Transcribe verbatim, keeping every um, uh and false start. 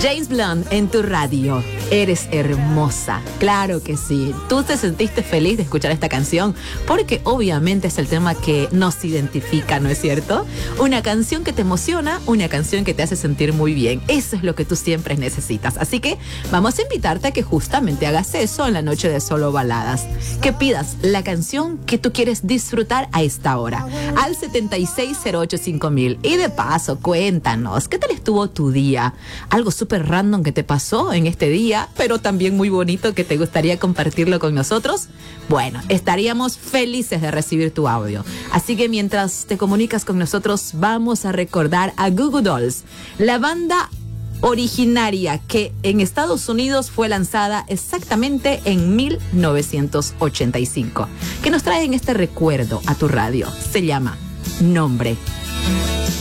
James Blunt en tu radio. Eres hermosa. Claro que sí. Tú te sentiste feliz de escuchar esta canción porque obviamente es el tema que nos identifica, ¿no es cierto? Una canción que te emociona, una canción que te hace sentir muy bien. Eso es lo que tú siempre necesitas. Así que vamos a invitarte a que justamente hagas eso en la noche de Solo Baladas. Que pidas la canción que tú quieres disfrutar a esta hora al setenta y seis cero ocho cinco mil. Y de paso, cuéntanos, ¿qué tal estuvo tu día? Algo súper random que te pasó en este día, pero también muy bonito que te gustaría compartirlo con nosotros. Bueno, estaríamos felices de recibir tu audio. Así que mientras te comunicas con nosotros, vamos a recordar a Goo Goo Dolls, la banda originaria que en Estados Unidos fue lanzada exactamente en mil novecientos ochenta y cinco, que nos traen este recuerdo a tu radio. Se llama Nombre.